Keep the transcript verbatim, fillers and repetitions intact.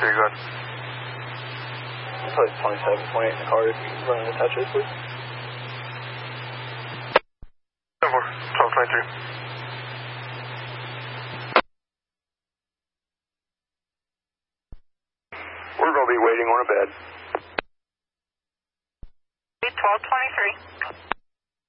There you go. Place twenty-seven twenty-eight in the car if you can run and attach it, please. Number twelve twenty-three. We're going to be waiting on a bed. twelve twenty-three.